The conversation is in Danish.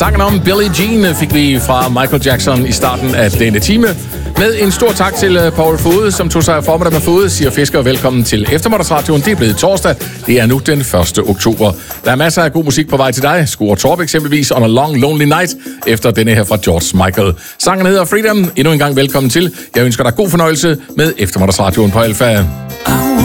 Sangen om Billie Jean fik vi fra Michael Jackson i starten af denne time. Med en stor tak til Poul Fode, som tog sig af formiddag med Fode, siger Fisker velkommen til Eftermiddagsradioen. Det er blevet torsdag. Det er nu den 1. oktober. Der er masser af god musik på vej til dig. Skruer Torp eksempelvis On a Long Lonely Night efter denne her fra George Michael. Sangen hedder Freedom. Endnu en gang velkommen til. Jeg ønsker dig god fornøjelse med Eftermiddagsradioen på Alfa.